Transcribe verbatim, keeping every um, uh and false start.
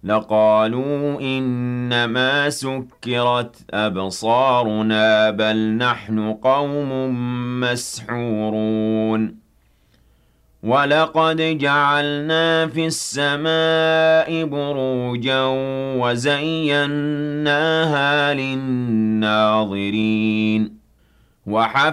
لقالوا إنما سكرت أبصارنا بل نحن قوم مسحورون ولقد جعلنا في السماء بروجا وزيناها للناظرين وحف